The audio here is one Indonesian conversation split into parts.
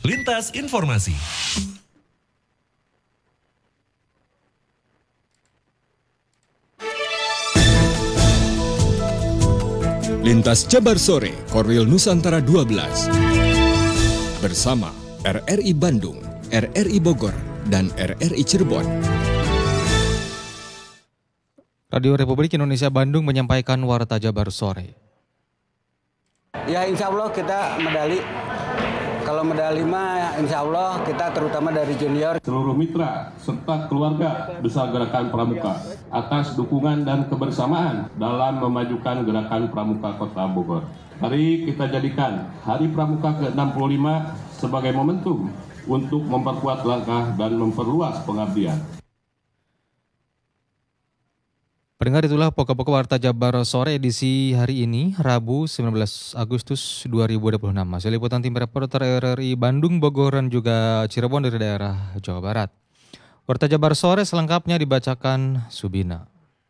Lintas Informasi. Lintas Jabar Sore, Korwil Nusantara 12. Bersama RRI Bandung, RRI Bogor, dan RRI Cirebon. Radio Republik Indonesia Bandung menyampaikan Warta Jabar Sore. Ya insya Allah kita medali. Kalau medali mah insya Allah kita terutama dari junior. Seluruh mitra serta keluarga besar Gerakan Pramuka atas dukungan dan kebersamaan dalam memajukan Gerakan Pramuka Kota Bogor. Mari kita jadikan Hari Pramuka ke-65 sebagai momentum untuk memperkuat langkah dan memperluas pengabdian. Pendengar, itulah pokok-pokok Warta Jabar Sore edisi hari ini, Rabu 19 Agustus 2026. Hasil liputan tim reporter RRI Bandung, Bogor, dan juga Cirebon dari daerah Jawa Barat. Warta Jabar Sore selengkapnya dibacakan Subina.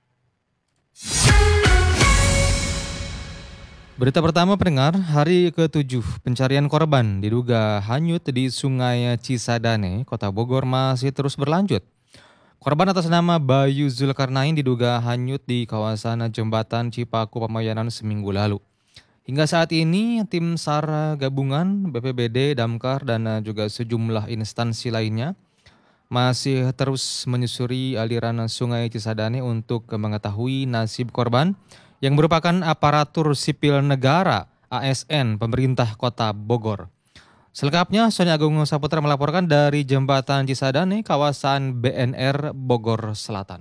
Berita pertama, pendengar, hari ke-7 pencarian korban diduga hanyut di Sungai Cisadane, Kota Bogor masih terus berlanjut. Korban atas nama Bayu Zulkarnain diduga hanyut di kawasan Jembatan Cipaku Pamayanan seminggu lalu. Hingga saat ini, tim SAR gabungan BPBD, Damkar, dan juga sejumlah instansi lainnya masih terus menyusuri aliran Sungai Cisadane untuk mengetahui nasib korban yang merupakan aparatur sipil negara ASN pemerintah Kota Bogor. Selengkapnya, Sony Agung Saputra melaporkan dari Jembatan Cisadane, kawasan BNR Bogor Selatan.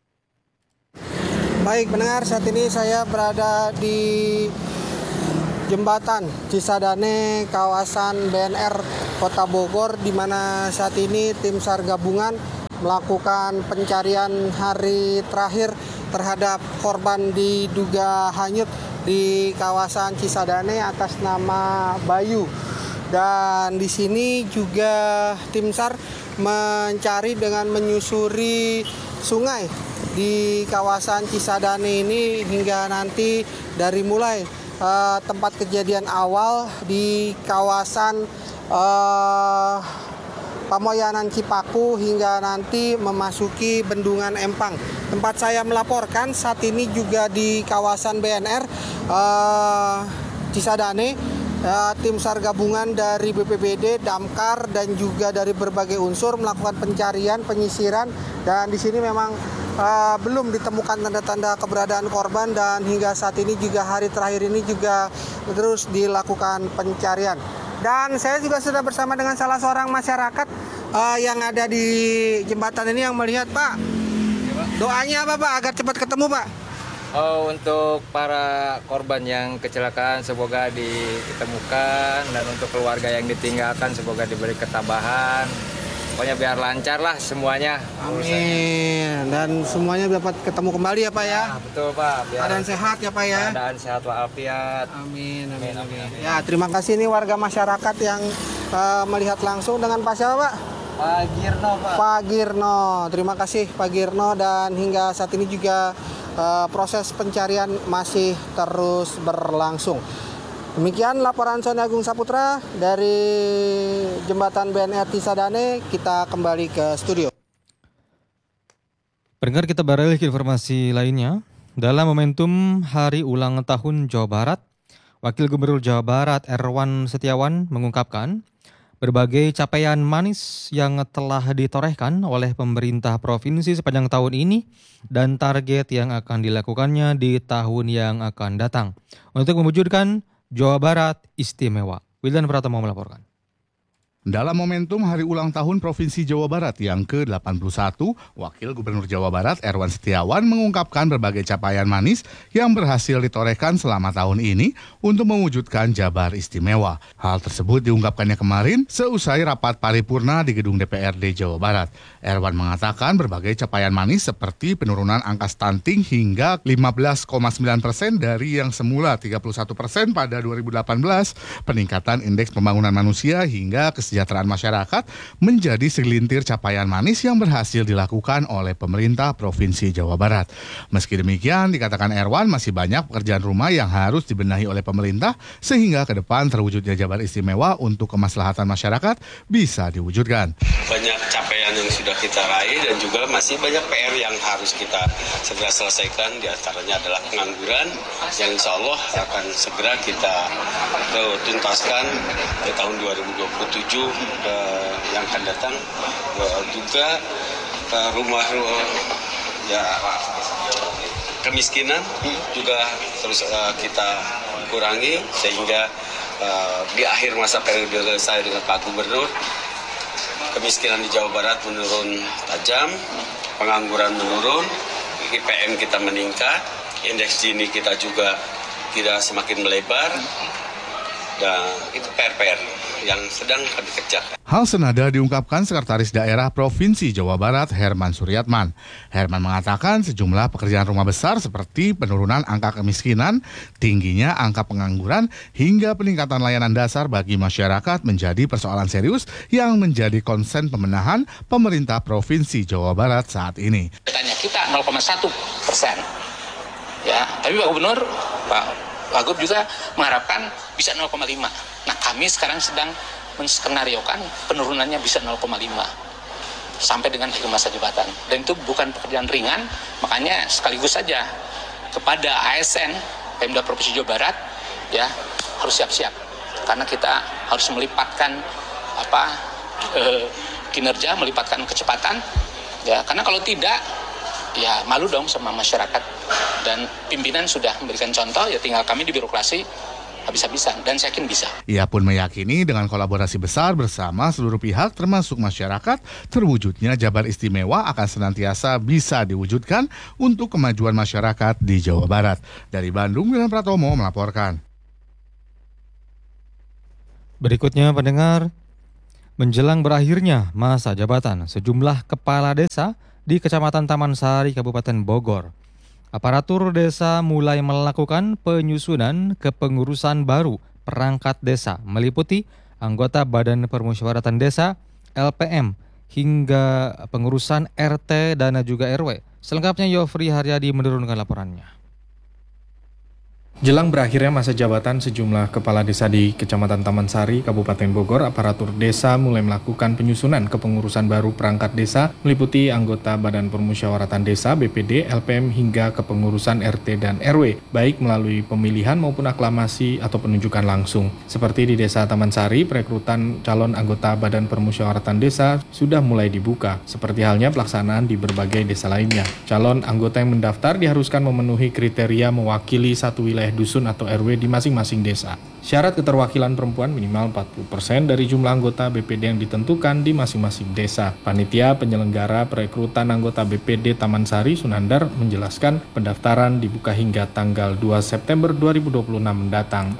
Baik pendengar, saat ini saya berada di Jembatan Cisadane, kawasan BNR Kota Bogor, di mana saat ini tim SAR gabungan melakukan pencarian hari terakhir terhadap korban diduga hanyut di kawasan Cisadane atas nama Bayu. Dan di sini juga tim SAR mencari dengan menyusuri sungai di kawasan Cisadane ini hingga nanti dari mulai tempat kejadian awal di kawasan Pamoyanan Cipaku hingga nanti memasuki Bendungan Empang. Tempat saya melaporkan saat ini juga di kawasan BNR Cisadane. Tim SAR gabungan dari BPBD, Damkar, dan juga dari berbagai unsur melakukan pencarian, penyisiran, dan di sini memang belum ditemukan tanda-tanda keberadaan korban, dan hingga saat ini juga hari terakhir ini juga terus dilakukan pencarian. Dan saya juga sudah bersama dengan salah seorang masyarakat yang ada di jembatan ini yang melihat. Pak, doanya apa Pak agar cepat ketemu Pak? Untuk para korban yang kecelakaan semoga ditemukan, dan untuk keluarga yang ditinggalkan semoga diberi ketabahan. Pokoknya biar lancar lah semuanya. Amin. Dan semuanya dapat ketemu kembali ya Pak ya? Betul Pak. Keadaan sehat ya Pak ya? Keadaan sehat walafiat. Amin. Ya, terima kasih nih warga masyarakat yang melihat langsung dengan Pak siapa Pak? Pak Girno Pak. Pak Girno. Terima kasih Pak Girno, dan hingga saat ini juga proses pencarian masih terus berlangsung. Demikian laporan Sony Agung Saputra dari Jembatan BNR Cisadane. Kita kembali ke studio. Pendengar, kita beralih ke informasi lainnya. Dalam momentum Hari Ulang Tahun Jawa Barat, Wakil Gubernur Jawa Barat Erwan Setiawan mengungkapkan berbagai capaian manis yang telah ditorehkan oleh pemerintah provinsi sepanjang tahun ini dan target yang akan dilakukannya di tahun yang akan datang untuk mewujudkan Jawa Barat istimewa. Wildan Pratama melaporkan. Dalam momentum Hari Ulang Tahun Provinsi Jawa Barat yang ke-81, Wakil Gubernur Jawa Barat Erwan Setiawan mengungkapkan berbagai capaian manis yang berhasil ditorehkan selama tahun ini untuk mewujudkan Jabar Istimewa. Hal tersebut diungkapkannya kemarin seusai rapat paripurna di gedung DPRD Jawa Barat. Erwan mengatakan berbagai capaian manis seperti penurunan angka stunting hingga 15,9% dari yang semula 31% pada 2018, peningkatan indeks pembangunan manusia hingga kesejahteraan kesejahteraan masyarakat menjadi segelintir capaian manis yang berhasil dilakukan oleh pemerintah Provinsi Jawa Barat. Meski demikian, dikatakan Erwan masih banyak pekerjaan rumah yang harus dibenahi oleh pemerintah sehingga ke depan terwujudnya Jabar Istimewa untuk kemaslahatan masyarakat bisa diwujudkan. Banyak capaian yang sudah kita raih dan juga masih banyak PR yang harus kita segera selesaikan, di antaranya adalah pengangguran yang insya Allah akan segera kita tuntaskan di tahun 2027 yang akan datang. Juga rumah ya kemiskinan juga terus kita kurangi sehingga di akhir masa periode saya dengan Pak Gubernur kemiskinan di Jawa Barat menurun tajam, pengangguran menurun, IPM kita meningkat, indeks Gini kita juga tidak semakin melebar, dan itu PR yang sedang kami kejar. Hal senada diungkapkan Sekretaris Daerah Provinsi Jawa Barat Herman Suryatman. Herman mengatakan sejumlah pekerjaan rumah besar seperti penurunan angka kemiskinan, tingginya angka pengangguran, hingga peningkatan layanan dasar bagi masyarakat menjadi persoalan serius yang menjadi konsen pemenahan pemerintah Provinsi Jawa Barat saat ini. Tanya kita 0,1%. Ya, tapi Pak Gubernur, Pak Wagub juga mengharapkan bisa 0,5. Nah, kami sekarang sedang menskenariokan penurunannya bisa 0,5 sampai dengan akhir masa jabatan. Dan itu bukan pekerjaan ringan, makanya sekaligus saja kepada ASN Pemda Provinsi Jawa Barat ya harus siap-siap karena kita harus melipatkan kinerja, melipatkan kecepatan ya, karena kalau tidak ya malu dong sama masyarakat, dan pimpinan sudah memberikan contoh, ya tinggal kami di birokrasi habis-habisan, dan saya yakin bisa. Ia pun meyakini dengan kolaborasi besar bersama seluruh pihak termasuk masyarakat, terwujudnya Jabar Istimewa akan senantiasa bisa diwujudkan untuk kemajuan masyarakat di Jawa Barat. Dari Bandung, Wilhan Pratomo melaporkan. Berikutnya pendengar, menjelang berakhirnya masa jabatan sejumlah kepala desa di Kecamatan Taman Sari, Kabupaten Bogor, aparatur desa mulai melakukan penyusunan kepengurusan baru perangkat desa meliputi anggota Badan Permusyawaratan Desa, LPM, hingga pengurusan RT dan juga RW. Selengkapnya Yofri Haryadi menurunkan laporannya. Jelang berakhirnya masa jabatan sejumlah kepala desa di Kecamatan Taman Sari, Kabupaten Bogor, aparatur desa mulai melakukan penyusunan kepengurusan baru perangkat desa meliputi anggota Badan Permusyawaratan Desa, BPD, LPM, hingga kepengurusan RT dan RW, baik melalui pemilihan maupun aklamasi atau penunjukan langsung. Seperti di Desa Taman Sari, perekrutan calon anggota Badan Permusyawaratan Desa sudah mulai dibuka, seperti halnya pelaksanaan di berbagai desa lainnya. Calon anggota yang mendaftar diharuskan memenuhi kriteria mewakili satu wilayah dusun atau RW di masing-masing desa. Syarat keterwakilan perempuan minimal 40% dari jumlah anggota BPD yang ditentukan di masing-masing desa. Panitia penyelenggara perekrutan anggota BPD Taman Sari, Sunandar, menjelaskan pendaftaran dibuka hingga tanggal 2 September 2026 mendatang.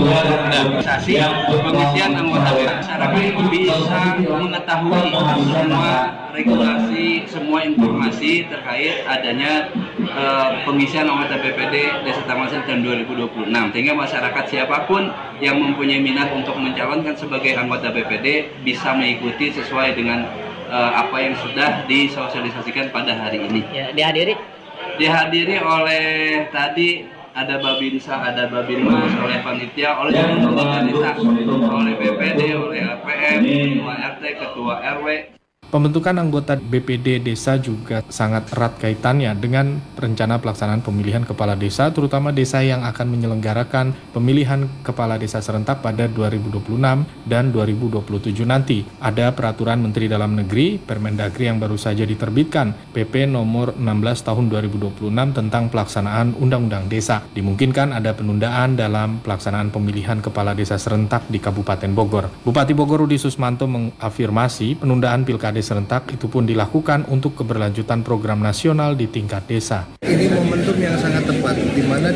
Pengisian anggota masyarakat bisa mengetahui semua regulasi, semua informasi terkait adanya pengisian anggota BPD Desa Taman Sari tahun 2026, sehingga masyarakat siapapun yang mempunyai minat untuk mencalonkan sebagai anggota BPD bisa mengikuti sesuai dengan apa yang sudah disosialisasikan pada hari ini. Ya, dihadiri oleh tadi ada Babinsa, ada Babinmas, oleh panitia, oleh anggota desa, oleh BPD, oleh LPM, ketua RT, ketua RW. Pembentukan anggota BPD desa juga sangat erat kaitannya dengan rencana pelaksanaan pemilihan kepala desa, terutama desa yang akan menyelenggarakan pemilihan kepala desa serentak pada 2026 dan 2027 nanti. Ada peraturan Menteri Dalam Negeri, Permendagri yang baru saja diterbitkan, PP nomor 16 tahun 2026 tentang pelaksanaan Undang-Undang Desa. Dimungkinkan ada penundaan dalam pelaksanaan pemilihan kepala desa serentak di Kabupaten Bogor. Bupati Bogor Rudi Susmanto mengafirmasi penundaan pilkada serentak itu pun dilakukan untuk keberlanjutan program nasional di tingkat desa. Ini momentum yang sangat tepat, di mana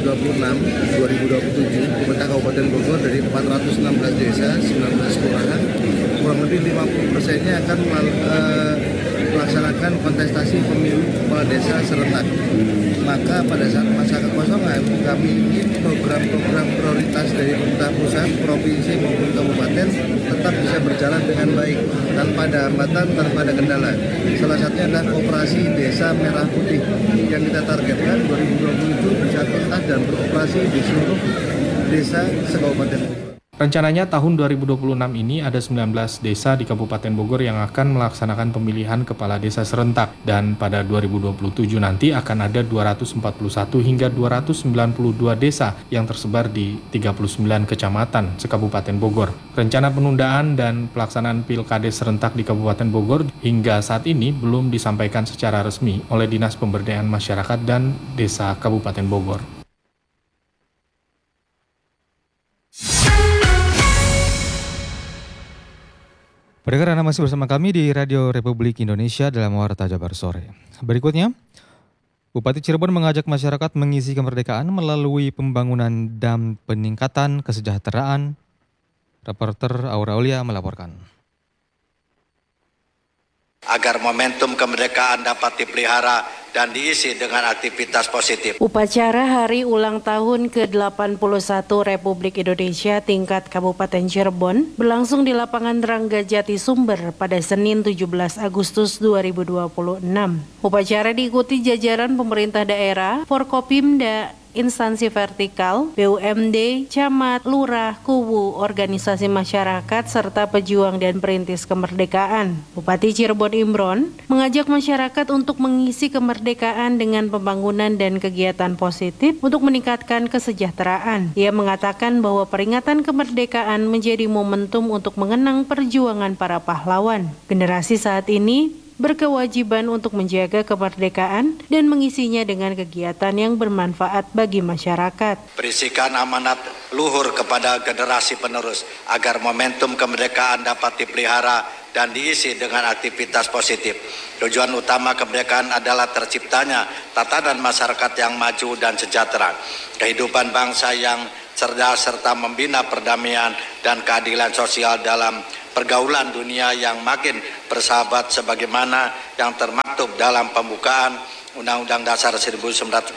2026-2027 pemerintah Kabupaten Bogor dari 416 desa, 19 kelurahan, kurang lebih 50%-nya akan melaksanakan kontestasi pemilu kepala desa serentak. Maka pada saat masa kekosongan, kami ingin program-program prioritas dari pemerintah pusat, provinsi maupun kabupaten tetap bisa berjalan dengan baik, tanpa ada hambatan, tanpa ada kendala. Salah satunya adalah operasi Desa Merah Putih yang kita targetkan 2027 bisa tuntas dan beroperasi di seluruh desa se-Kabupaten Bogor. Rencananya tahun 2026 ini ada 19 desa di Kabupaten Bogor yang akan melaksanakan pemilihan kepala desa serentak, dan pada 2027 nanti akan ada 241 hingga 292 desa yang tersebar di 39 kecamatan se-Kabupaten Bogor. Rencana penundaan dan pelaksanaan Pilkades serentak di Kabupaten Bogor hingga saat ini belum disampaikan secara resmi oleh Dinas Pemberdayaan Masyarakat dan Desa Kabupaten Bogor. Pendengar, Anda masih bersama kami di Radio Republik Indonesia dalam Warta Jabar Sore. Berikutnya, Bupati Cirebon mengajak masyarakat mengisi kemerdekaan melalui pembangunan dan peningkatan kesejahteraan. Reporter Aura Aulia melaporkan. Agar momentum kemerdekaan dapat dipelihara dan diisi dengan aktivitas positif. Upacara Hari Ulang Tahun ke-81 Republik Indonesia tingkat Kabupaten Cirebon berlangsung di lapangan Rangga Jati Sumber pada Senin 17 Agustus 2026. Upacara diikuti jajaran pemerintah daerah, Forkopimda, instansi vertikal, BUMD, camat, lurah, kuwu, organisasi masyarakat, serta pejuang dan perintis kemerdekaan. Bupati Cirebon Imron mengajak masyarakat untuk mengisi kemerdekaan dengan pembangunan dan kegiatan positif untuk meningkatkan kesejahteraan. Ia mengatakan bahwa peringatan kemerdekaan menjadi momentum untuk mengenang perjuangan para pahlawan. Generasi saat ini berkewajiban untuk menjaga kemerdekaan dan mengisinya dengan kegiatan yang bermanfaat bagi masyarakat. Berisikan amanat luhur kepada generasi penerus agar momentum kemerdekaan dapat dipelihara dan diisi dengan aktivitas positif. Tujuan utama kemerdekaan adalah terciptanya tatanan masyarakat yang maju dan sejahtera, kehidupan bangsa yang cerdas serta membina perdamaian dan keadilan sosial dalam pergaulan dunia yang makin bersahabat sebagaimana yang termaktub dalam pembukaan Undang-Undang Dasar 1945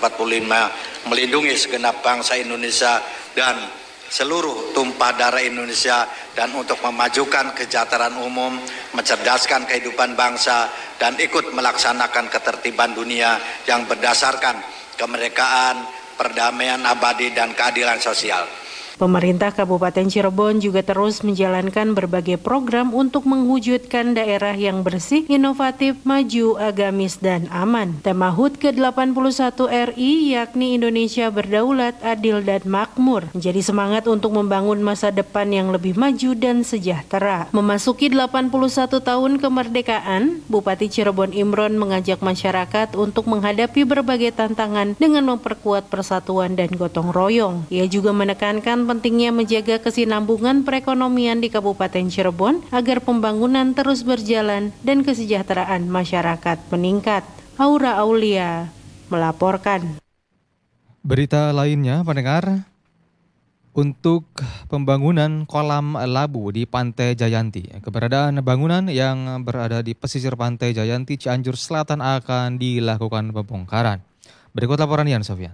melindungi segenap bangsa Indonesia dan seluruh tumpah darah Indonesia dan untuk memajukan kesejahteraan umum, mencerdaskan kehidupan bangsa dan ikut melaksanakan ketertiban dunia yang berdasarkan kemerdekaan, perdamaian abadi dan keadilan sosial. Pemerintah Kabupaten Cirebon juga terus menjalankan berbagai program untuk mewujudkan daerah yang bersih, inovatif, maju, agamis, dan aman. Tema HUT ke-81 RI yakni Indonesia Berdaulat, Adil, dan Makmur menjadi semangat untuk membangun masa depan yang lebih maju dan sejahtera. Memasuki 81 tahun kemerdekaan, Bupati Cirebon Imron mengajak masyarakat untuk menghadapi berbagai tantangan dengan memperkuat persatuan dan gotong royong. Ia juga menekankan pentingnya menjaga kesinambungan perekonomian di Kabupaten Cirebon agar pembangunan terus berjalan dan kesejahteraan masyarakat meningkat. Aura Aulia melaporkan. Berita lainnya, pendengar, untuk pembangunan kolam labu di Pantai Jayanti. Keberadaan bangunan yang berada di pesisir Pantai Jayanti, Cianjur Selatan akan dilakukan pembongkaran. Berikut laporan Yan Sofian.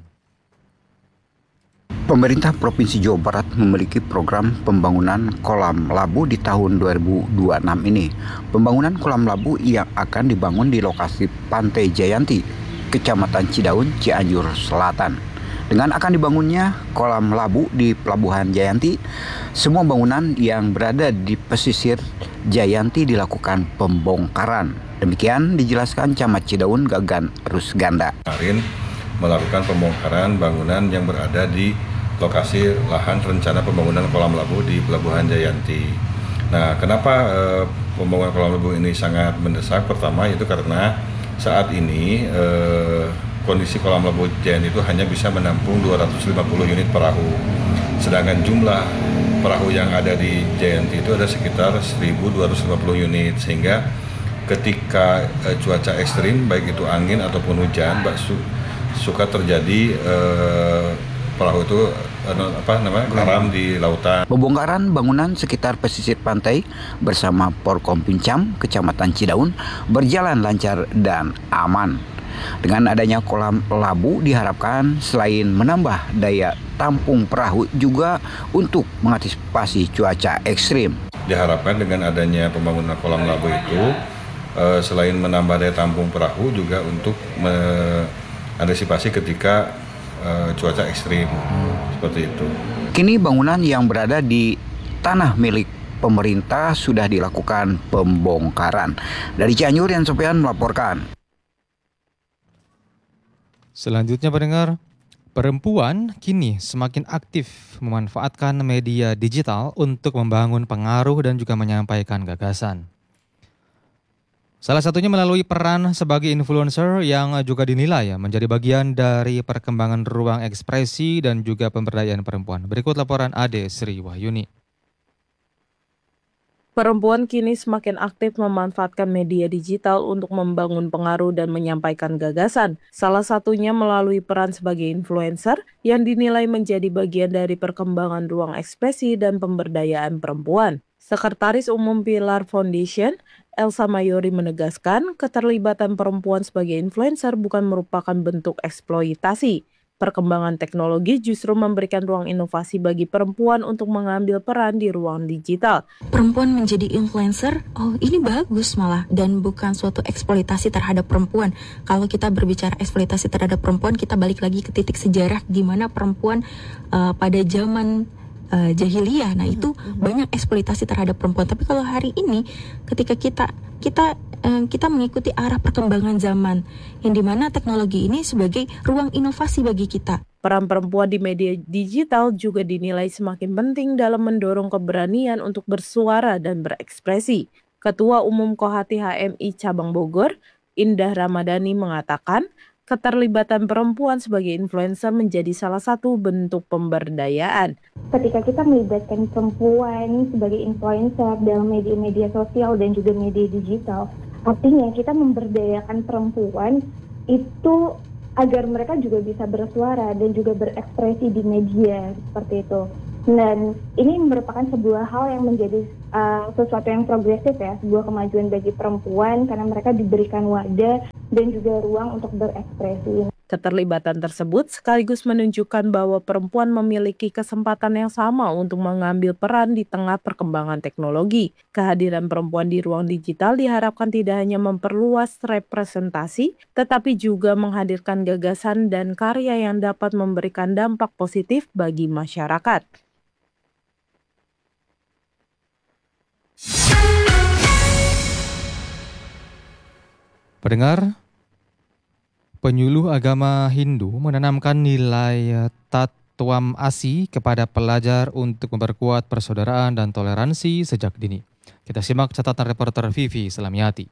Pemerintah Provinsi Jawa Barat memiliki program pembangunan kolam labu di tahun 2026 ini. Pembangunan kolam labu yang akan dibangun di lokasi Pantai Jayanti, Kecamatan Cidaun, Cianjur Selatan. Dengan akan dibangunnya kolam labu di Pelabuhan Jayanti, semua bangunan yang berada di pesisir Jayanti dilakukan pembongkaran. Demikian dijelaskan Camat Cidaun Gagan Rusganda. Kemarin melakukan pembongkaran bangunan yang berada di lokasi lahan rencana pembangunan kolam labu di Pelabuhan Jayanti. Nah, kenapa pembangunan kolam labu ini sangat mendesak? Pertama itu karena saat ini kondisi kolam labu Jayanti itu hanya bisa menampung 250 unit perahu. Sedangkan jumlah perahu yang ada di Jayanti itu ada sekitar 1.250 unit, sehingga ketika cuaca ekstrim baik itu angin ataupun hujan suka terjadi perahu itu garam di lautan. Pembongkaran bangunan sekitar pesisir pantai bersama Porkom Pincam, Kecamatan Cidaun berjalan lancar dan aman. Dengan adanya kolam labu diharapkan selain menambah daya tampung perahu juga untuk mengantisipasi cuaca ekstrim. Diharapkan dengan adanya pembangunan kolam labu itu selain menambah daya tampung perahu juga untuk mengantisipasi ketika cuaca ekstrim seperti itu. Kini bangunan yang berada di tanah milik pemerintah sudah dilakukan pembongkaran. Dari Cianjur, Yan Sofian melaporkan. Selanjutnya pendengar, perempuan kini semakin aktif memanfaatkan media digital untuk membangun pengaruh dan juga menyampaikan gagasan. Salah satunya melalui peran sebagai influencer yang juga dinilai menjadi bagian dari perkembangan ruang ekspresi dan juga pemberdayaan perempuan. Berikut laporan Ade Sri Wahyuni. Perempuan kini semakin aktif memanfaatkan media digital untuk membangun pengaruh dan menyampaikan gagasan. Salah satunya melalui peran sebagai influencer yang dinilai menjadi bagian dari perkembangan ruang ekspresi dan pemberdayaan perempuan. Sekretaris Umum Pilar Foundation, Elsa Mayori menegaskan keterlibatan perempuan sebagai influencer bukan merupakan bentuk eksploitasi. Perkembangan teknologi justru memberikan ruang inovasi bagi perempuan untuk mengambil peran di ruang digital. Perempuan menjadi influencer, ini bagus malah, dan bukan suatu eksploitasi terhadap perempuan. Kalau kita berbicara eksploitasi terhadap perempuan, kita balik lagi ke titik sejarah di mana perempuan pada zaman jahiliyah, nah itu banyak eksploitasi terhadap perempuan. Tapi kalau hari ini, ketika kita mengikuti arah perkembangan zaman, yang dimana teknologi ini sebagai ruang inovasi bagi kita. Peran perempuan di media digital juga dinilai semakin penting dalam mendorong keberanian untuk bersuara dan berekspresi. Ketua Umum Kohati HMI Cabang Bogor, Indah Ramadhani mengatakan, keterlibatan perempuan sebagai influencer menjadi salah satu bentuk pemberdayaan. Ketika kita melibatkan perempuan sebagai influencer dalam media-media sosial dan juga media digital, artinya kita memberdayakan perempuan itu agar mereka juga bisa bersuara dan juga berekspresi di media seperti itu. Dan ini merupakan sebuah hal yang menjadi sesuatu yang progresif ya, sebuah kemajuan bagi perempuan karena mereka diberikan wadah dan juga ruang untuk berekspresi. Keterlibatan tersebut sekaligus menunjukkan bahwa perempuan memiliki kesempatan yang sama untuk mengambil peran di tengah perkembangan teknologi. Kehadiran perempuan di ruang digital diharapkan tidak hanya memperluas representasi, tetapi juga menghadirkan gagasan dan karya yang dapat memberikan dampak positif bagi masyarakat. Pendengar, penyuluh agama Hindu menanamkan nilai Tattwam Asi kepada pelajar untuk memperkuat persaudaraan dan toleransi sejak dini. Kita simak catatan reporter Vivi Selamiati.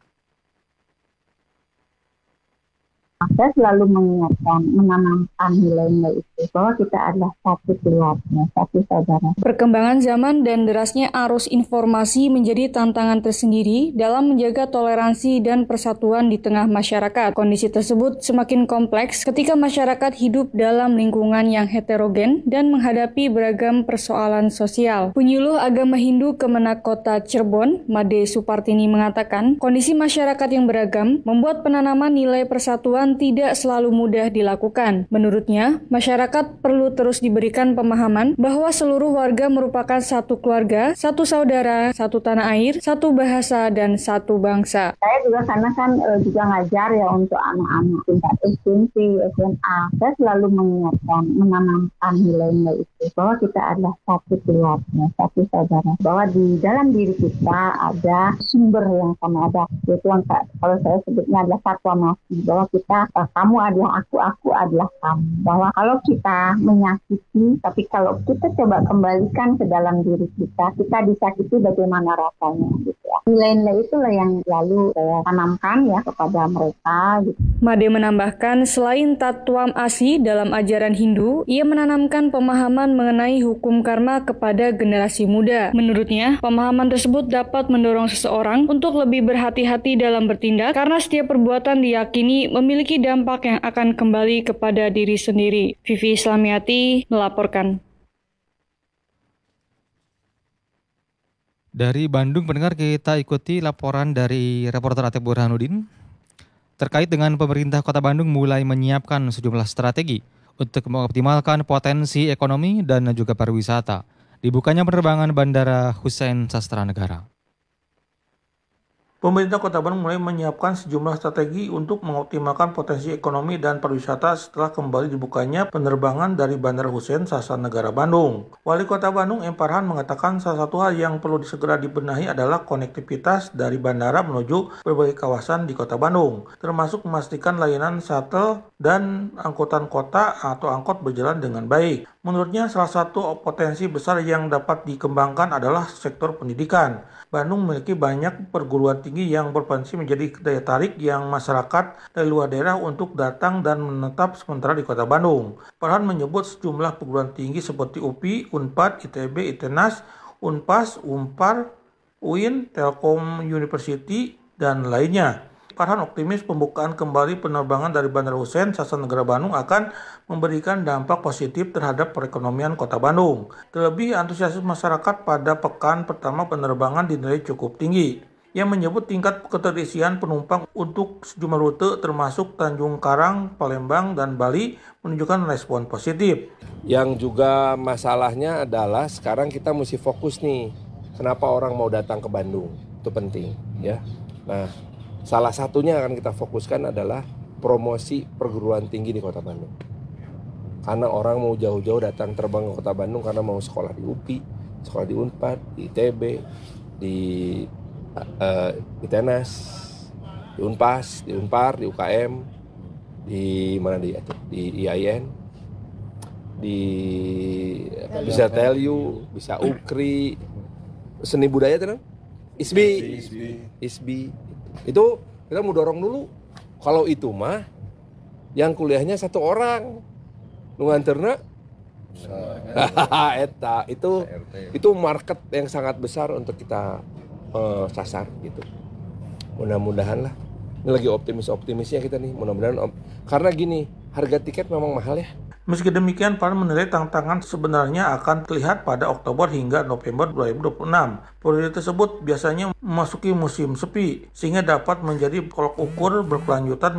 Saya selalu mengingatkan, menanamkan nilai-nilai itu bahwa kita adalah satu keluarga, satu saudara. Perkembangan zaman dan derasnya arus informasi menjadi tantangan tersendiri dalam menjaga toleransi dan persatuan di tengah masyarakat. Kondisi tersebut semakin kompleks ketika masyarakat hidup dalam lingkungan yang heterogen dan menghadapi beragam persoalan sosial. Penyuluh agama Hindu Kemenak Kota Cirebon, Made Supartini mengatakan, kondisi masyarakat yang beragam membuat penanaman nilai persatuan tidak selalu mudah dilakukan. Menurutnya, masyarakat perlu terus diberikan pemahaman bahwa seluruh warga merupakan satu keluarga, satu saudara, satu tanah air, satu bahasa, dan satu bangsa. Saya juga karena juga ngajar ya untuk anak-anak tingkat SMP, SMA. Saya selalu mengingatkan, menanamkan nilai-nilai itu bahwa kita adalah satu keluarga, satu saudara. Bahwa di dalam diri kita ada sumber yang sama, ada yaitu yang kalau saya sebutnya adalah Tattwam Asi, bahwa kita kamu adalah aku adalah kamu. Bahwa kalau kita menyakiti, tapi kalau kita coba kembalikan ke dalam diri kita disakiti bagaimana rasanya gitu ya. Nilai-nilai itulah yang lalu saya tanamkan ya kepada mereka gitu. Made menambahkan, selain Tattwam Asi dalam ajaran Hindu, ia menanamkan pemahaman mengenai hukum karma kepada generasi muda. Menurutnya, pemahaman tersebut dapat mendorong seseorang untuk lebih berhati-hati dalam bertindak karena setiap perbuatan diyakini memiliki dampak yang akan kembali kepada diri sendiri. Vivi Islamiati melaporkan. Dari Bandung, pendengar, kita ikuti laporan dari reporter Atep Burhanuddin terkait dengan pemerintah Kota Bandung mulai menyiapkan sejumlah strategi untuk mengoptimalkan potensi ekonomi dan juga pariwisata. Dibukanya penerbangan Bandara Hussein Sastranegara. Pemerintah Kota Bandung mulai menyiapkan sejumlah strategi untuk mengoptimalkan potensi ekonomi dan pariwisata setelah kembali dibukanya penerbangan dari Bandara Hussein Sastranegara Bandung. Wali Kota Bandung M. Farhan mengatakan salah satu hal yang perlu segera dibenahi adalah konektivitas dari bandara menuju berbagai kawasan di Kota Bandung, termasuk memastikan layanan shuttle dan angkutan kota atau angkot berjalan dengan baik. Menurutnya salah satu potensi besar yang dapat dikembangkan adalah sektor pendidikan. Bandung memiliki banyak perguruan tinggi yang berpotensi menjadi daya tarik yang masyarakat dari luar daerah untuk datang dan menetap sementara di Kota Bandung. Farhan menyebut sejumlah perguruan tinggi seperti UPI, Unpad, ITB, ITENAS, Unpas, Unpar, UIN, Telkom University, dan lainnya. Farhan optimis pembukaan kembali penerbangan dari Bandara Hussein Sastranegara Bandung akan memberikan dampak positif terhadap perekonomian Kota Bandung. Terlebih, antusiasme masyarakat pada pekan pertama penerbangan dinilai cukup tinggi, yang menyebut tingkat keterisian penumpang untuk sejumlah rute termasuk Tanjung Karang, Palembang, dan Bali menunjukkan respon positif. Yang juga masalahnya adalah sekarang kita mesti fokus nih, kenapa orang mau datang ke Bandung, itu penting ya. Nah, salah satunya akan kita fokuskan adalah promosi perguruan tinggi di Kota Bandung. Karena orang mau jauh-jauh datang terbang ke Kota Bandung karena mau sekolah di UPI, sekolah di Unpad, di ITB, di ITENAS, di Unpas, di Unpar, di UKM, di mana di IAIN, bisa TELU, bisa UKRI, seni budaya itu ISBI. Itu kita mau dorong dulu. Kalau itu mah yang kuliahnya satu orang nu nganterna eta itu market yang sangat besar untuk kita sasar gitu. Mudah-mudahan lah. Ini lagi optimisnya kita nih. Mudah-mudahan karena gini, harga tiket memang mahal ya. Meski demikian, Farhan menilai tantangan sebenarnya akan terlihat pada Oktober hingga November 2026. Periode tersebut biasanya memasuki musim sepi, sehingga dapat menjadi tolak ukur berkelanjutan